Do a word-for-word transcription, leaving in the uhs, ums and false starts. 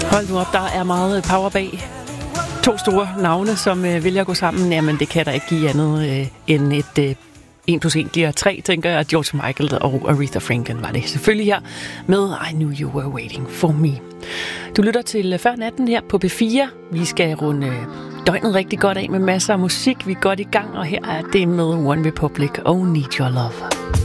Hold nu op, der er meget power bag. To store navne, som øh, vælger at gå sammen. Jamen, det kan der ikke give andet øh, end et øh, en plus en bliver tre, tænker jeg. George Michael og Aretha Franklin var det selvfølgelig her med I Knew You Were Waiting For Me. Du lytter til Før Natten her på P fire. Vi skal runde døgnet rigtig godt af med masser af musik. Vi er godt i gang, og her er det med One Republic og Need Your Love.